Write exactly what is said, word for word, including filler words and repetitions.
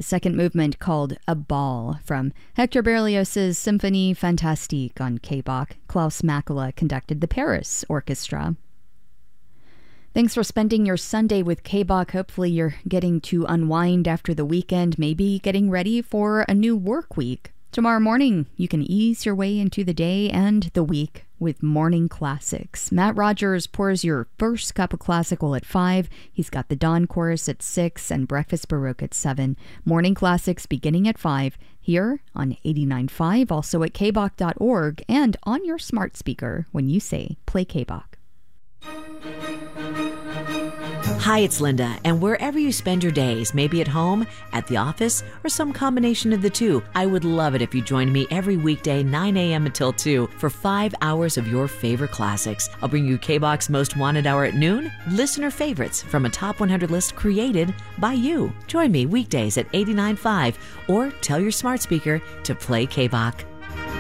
The second movement, called A Ball, from Hector Berlioz's Symphonie Fantastique on K-Bach. Klaus Makula conducted the Paris Orchestra. Thanks for spending your Sunday with K-Bach. Hopefully you're getting to unwind after the weekend, maybe getting ready for a new work week. Tomorrow morning, you can ease your way into the day and the week with Morning Classics. Matt Rogers pours your first cup of classical at five. He's got the Dawn Chorus at six and Breakfast Baroque at seven. Morning Classics beginning at five here on eighty-nine point five, also at k bach dot org and on your smart speaker when you say play K-Bach. Hi, it's Linda, and wherever you spend your days, maybe at home, at the office, or some combination of the two, I would love it if you joined me every weekday, nine a.m. until two, for five hours of your favorite classics. I'll bring you K-Bach's Most Wanted Hour at noon, listener favorites from a top one hundred list created by you. Join me weekdays at eighty-nine point five, or tell your smart speaker to play K-Bach.